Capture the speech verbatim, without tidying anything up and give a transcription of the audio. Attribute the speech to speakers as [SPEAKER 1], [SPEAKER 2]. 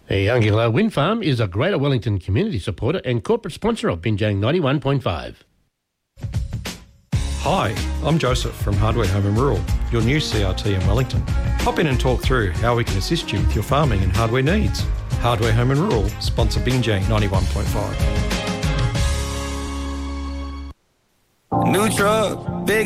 [SPEAKER 1] The Youngilla Wind Farm is a Greater Wellington community supporter and corporate sponsor of Binjang ninety-one point five.
[SPEAKER 2] Hi, I'm Joseph from Hardware Home and Rural, your new C R T in Wellington. Pop in and talk through how we can assist you with your farming and hardware needs. Hardware Home and Rural, sponsor Binjang ninety-one point five.
[SPEAKER 3] New truck, big